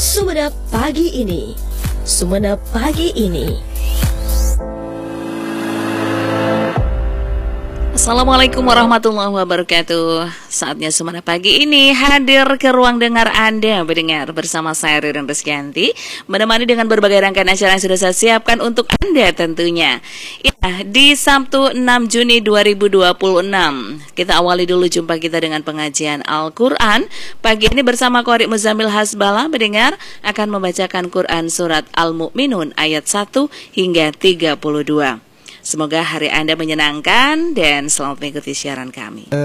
Sumenep Pagi Ini. Sumenep Pagi Ini. Assalamualaikum warahmatullahi wabarakatuh. Saatnya Sumenep Pagi Ini hadir ke ruang dengar Anda mendengar bersama saya Ririn Rizkyanti, menemani dengan berbagai rangkaian acara yang sudah saya siapkan untuk Anda tentunya. Ya, di Sabtu 6 Juni 2026 kita awali dulu jumpa kita dengan pengajian Al-Quran. Pagi ini bersama Qori Muzammil Hasbala mendengar akan membacakan Quran Surat Al-Mu'minun ayat 1 hingga 32. Semoga hari Anda menyenangkan dan selamat mengikuti siaran kami.